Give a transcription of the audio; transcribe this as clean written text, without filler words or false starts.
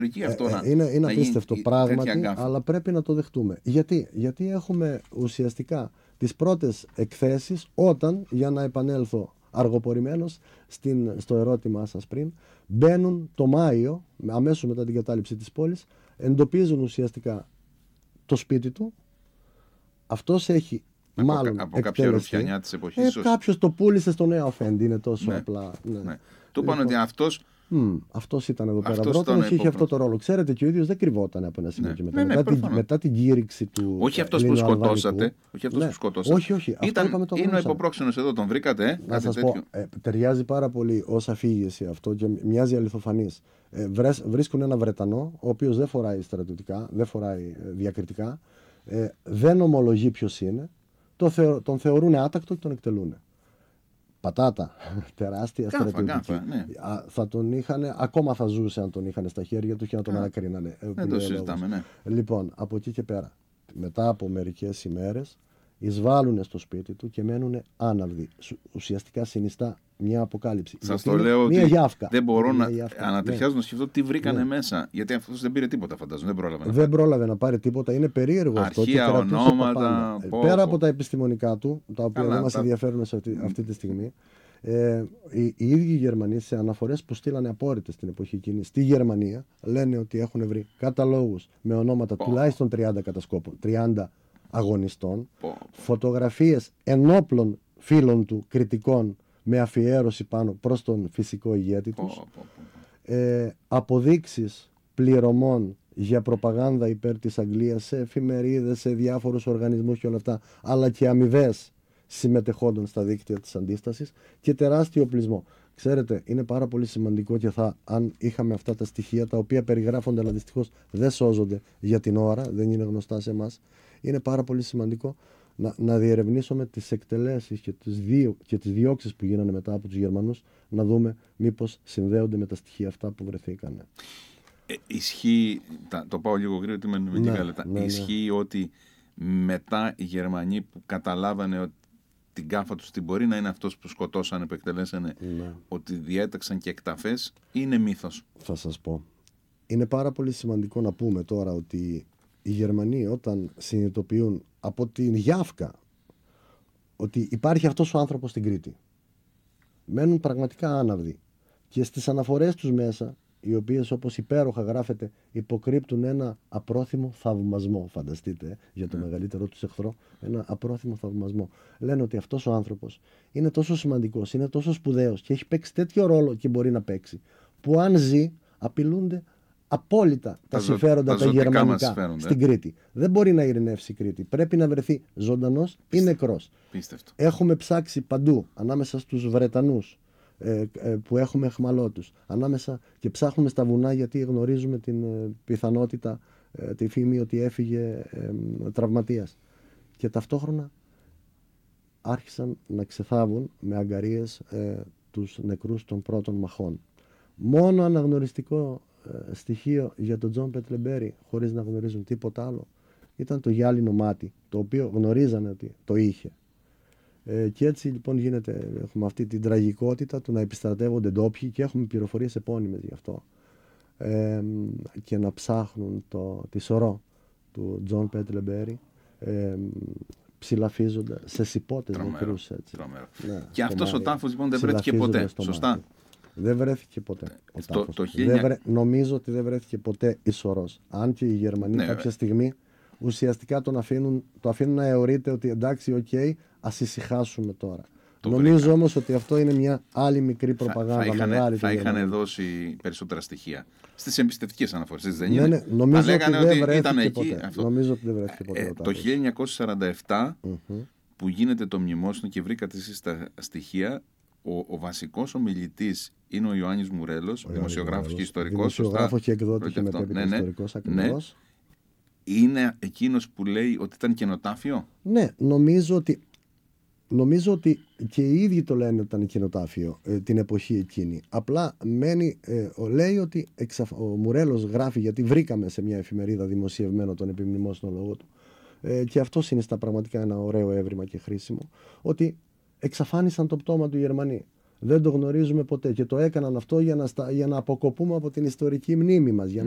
Είναι απίστευτο πράγματι, αλλά πρέπει να το δεχτούμε. Γιατί έχουμε ουσιαστικά τις πρώτες εκθέσεις όταν, για να επανέλθω αργοπορημένος στο ερώτημά σας πριν, μπαίνουν το Μάιο, αμέσως μετά την κατάληψη της πόλης, εντοπίζουν ουσιαστικά το σπίτι του, αυτός έχει μάλλον από κάποια ρουφιανιά της εποχής. Κάποιος το πούλησε στο νέο αφέντη, είναι τόσο απλά. Ναι. Του είπαν ότι αυτός ήταν εδώ πέρα πρώτος και είχε αυτό το ρόλο. Ξέρετε, και ο ίδιος δεν κρυβόταν από ένα σημείο και μετά. Μετά την κήρυξη του. Όχι αυτός που σκοτώσατε. Όχι. Είναι ο υποπρόξενος εδώ, τον βρήκατε. Να σας πω, ταιριάζει πάρα πολύ ως αφήγηση αυτό και μοιάζει αληθοφανής. Βρίσκουν ένα Βρετανό, ο οποίος δεν φοράει στρατιωτικά, δεν φοράει διακριτικά, δεν ομολογεί ποιος είναι, τον θεωρούν άτακτο και τον εκτελούν. Πατάτα, τεράστια στρατιωτική. Ναι. Θα τον είχαν, ακόμα θα ζούσε αν τον είχαν στα χέρια του και να τον ανακρίνανε. Δεν το συζητάμε, ναι. Λοιπόν, από εκεί και πέρα, μετά από μερικές ημέρες, εισβάλλουν στο σπίτι του και μένουν άναυδοι. Ουσιαστικά συνιστά μια αποκάλυψη. Σας το λέω ότι δεν μπορώ να ανατριχιάζω να σκεφτώ τι βρήκανε μέσα. Γιατί αυτός δεν πήρε τίποτα, φαντάζομαι. Δεν πρόλαβε να πάρει τίποτα. Είναι περίεργο αυτό. Αρχεία, ονόματα. Πέρα από τα επιστημονικά του, τα οποία δεν μας ενδιαφέρουν σε αυτή τη στιγμή, οι ίδιοι Γερμανοί, σε αναφορές που στείλανε απόρριτες στην εποχή εκείνη στη Γερμανία, λένε ότι έχουν βρει καταλόγους με ονόματα τουλάχιστον 30 κατασκόπων, 30 αγωνιστών, φωτογραφίες ενόπλων φίλων του κριτικών με αφιέρωση πάνω προς τον φυσικό ηγέτη τους, αποδείξεις πληρωμών για προπαγάνδα υπέρ της Αγγλίας σε εφημερίδες, σε διάφορους οργανισμούς και όλα αυτά, αλλά και αμοιβές συμμετεχόντων στα δίκτυα της αντίστασης και τεράστιο οπλισμό. Ξέρετε, είναι πάρα πολύ σημαντικό και αν είχαμε αυτά τα στοιχεία, τα οποία περιγράφονται αλλά δυστυχώς δεν σώζονται για την ώρα, δεν είναι γνωστά σε εμάς, είναι πάρα πολύ σημαντικό να διερευνήσουμε τις εκτελέσεις και τις διώξεις που γίνανε μετά από τους Γερμανούς, να δούμε μήπως συνδέονται με τα στοιχεία αυτά που βρεθήκαν. Ισχύει, το πάω λίγο γρήγορα, ότι μένουμε λίγα λεπτά. Ισχύει ότι μετά οι Γερμανοί που καταλάβανε ότι την κάφα τους την μπορεί να είναι αυτός που σκοτώσανε, που εκτελέσανε, ότι διέταξαν και εκταφές, είναι μύθος? Θα σας πω. Είναι πάρα πολύ σημαντικό να πούμε τώρα ότι οι Γερμανοί, όταν συνειδητοποιούν από την Γιάφκα ότι υπάρχει αυτός ο άνθρωπος στην Κρήτη, μένουν πραγματικά άναυδοι και στις αναφορές τους μέσα, οι οποίες, όπως υπέροχα γράφεται, υποκρύπτουν ένα απρόθυμο θαυμασμό. Φανταστείτε, για το μεγαλύτερο τους εχθρό, ένα απρόθυμο θαυμασμό. Λένε ότι αυτός ο άνθρωπος είναι τόσο σημαντικός, είναι τόσο σπουδαίος και έχει παίξει τέτοιο ρόλο και μπορεί να παίξει, που αν ζει απειλούνται απόλυτα τα συμφέροντα τα γερμανικά στην Κρήτη. Δεν μπορεί να ειρηνεύσει η Κρήτη. Πρέπει να βρεθεί ζωντανός ή νεκρός. Πίστευτο. Έχουμε ψάξει παντού, ανάμεσα στους Βρετανούς που έχουμε εχμαλώτους, ανάμεσα και ψάχνουμε στα βουνά, γιατί γνωρίζουμε την πιθανότητα, τη φήμη ότι έφυγε τραυματίας. Και ταυτόχρονα άρχισαν να ξεθάβουν με αγκαρίες τους νεκρούς των πρώτων μαχών. Μόνο αναγνωριστικό στοιχείο για τον Τζον Πετλεμπέρι, χωρίς να γνωρίζουν τίποτα άλλο, ήταν το γυάλινο μάτι, το οποίο γνωρίζανε ότι το είχε. Και έτσι λοιπόν έχουμε αυτή την τραγικότητα του να επιστρατεύονται ντόπιοι και έχουμε πληροφορίες επώνυμες γι' αυτό, και να ψάχνουν τη σωρό του Τζον Πετλεμπέρι, ψηλαφίζονται σε σιπότες νεκρούς. Ναι, και αυτός ο τάφος λοιπόν δεν βρέθηκε ποτέ, σωστά? Δεν βρέθηκε ποτέ ο τάφος. Νομίζω ότι δεν βρέθηκε ποτέ η σωρός. Αν και οι Γερμανοί κάποια στιγμή ουσιαστικά το αφήνουν να αιωρείται ότι εντάξει, ας ησυχάσουμε τώρα. Νομίζω όμως ότι αυτό είναι μια άλλη μικρή προπαγάνδα. Θα είχαν δώσει περισσότερα στοιχεία στις εμπιστευτικές αναφορές, δεν είναι? Ναι, νομίζω ότι δεν βρέθηκε ποτέ. Νομίζω ότι δεν βρέθηκε ποτέ. Το 1947 που γίνεται το μνημόσυνο και βρήκατε εσείς τα στοιχεία, ο βασικός ομιλητής είναι ο Ιωάννης Μουρέλος, δημοσιογράφος και ιστορικός. Δημοσιογράφος και εκδότης και μετέπειτα ιστορικός, ακριβώς. Είναι εκείνος που λέει ότι ήταν κενοτάφιο. Ναι, νομίζω ότι και οι ίδιοι το λένε ότι ήταν κενοτάφιο την εποχή εκείνη. Απλά λέει ότι ο Μουρέλος γράφει, γιατί βρήκαμε σε μια εφημερίδα δημοσιευμένο τον επιμνημόσυνο λόγο του, και αυτό συνιστά πραγματικά ένα ωραίο έβριμα και χρήσιμο, ότι εξαφάνισαν το πτώμα του Γερμανοί. Δεν το γνωρίζουμε ποτέ και το έκαναν αυτό για να αποκοπούμε από την ιστορική μνήμη μας.